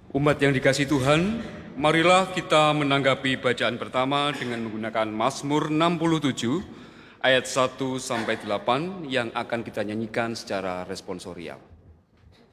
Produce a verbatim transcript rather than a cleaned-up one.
Umat yang dikasihi Tuhan, marilah kita menanggapi bacaan pertama dengan menggunakan Mazmur enam puluh tujuh ayat satu sampai delapan yang akan kita nyanyikan secara responsorial.